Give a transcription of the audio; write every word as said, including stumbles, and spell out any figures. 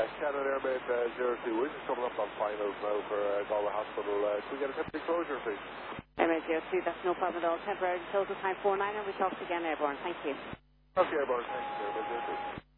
Uh, Canon Airmail uh, zero two, we're just coming up on finals now for uh, Galway Hospital. Uh, can we get a temporary closure, please? Airmail zero two, that's no problem at all. Temporary closure time four nine, and we talk again, Airborne. Thank you. Okay, Airborne, thanks, Airmail zero two.